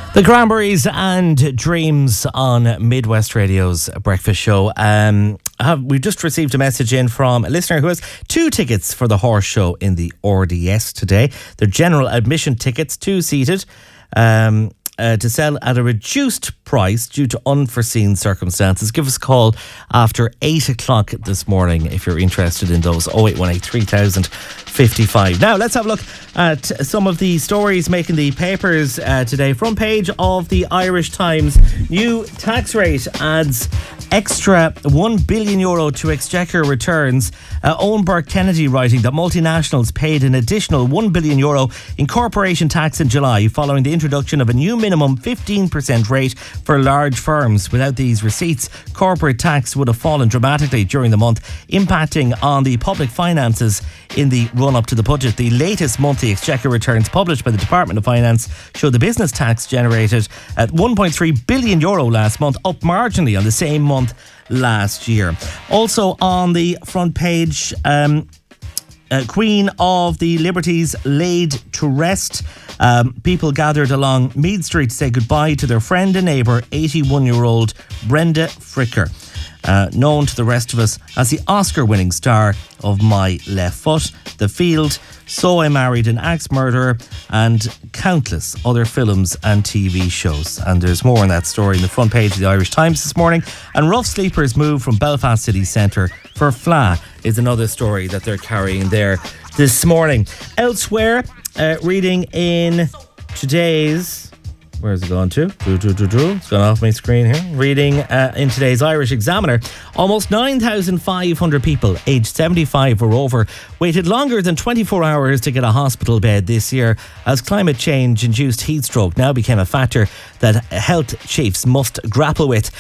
The Cranberries and Dreams on Midwest Radio's breakfast show. We've just received a message in from a listener who has 2 tickets for the horse show in the RDS today. They're general admission tickets, 2-seated, to sell at a reduced price due to unforeseen circumstances. Give us a call after 8 o'clock this morning if you're interested in those. 0818 3000 55. Now let's have a look at some of the stories making the papers today. Front page of the Irish Times. New tax rate adds extra €1 billion to Exchequer returns. Owen Burke-Kennedy writing that multinationals paid an additional €1 billion in corporation tax in July following the introduction of a new minimum 15% rate for large firms. Without these receipts, corporate tax would have fallen dramatically during the month, impacting on the public finances in the run-up to the budget. The latest monthly Exchequer returns published by the Department of Finance show the business tax generated at €1.3 billion last month, up marginally on the same month last year. Also on the front page, Queen of the Liberties laid to rest. People gathered along Meath Street to say goodbye to their friend and neighbour, 81-year-old Brenda Fricker, known to the rest of us as the Oscar-winning star of My Left Foot, The Field, So I Married an Axe Murderer, and countless other films and TV shows. And there's more on that story in the front page of the Irish Times this morning. And rough sleepers move from Belfast city centre for Fleadh is another story that they're carrying there this morning. Elsewhere, reading in today's... Where's it gone to? It's gone off my screen here. Reading in today's Irish Examiner, almost 9,500 people aged 75 or over waited longer than 24 hours to get a hospital bed this year as climate change-induced heat stroke now became a factor that health chiefs must grapple with.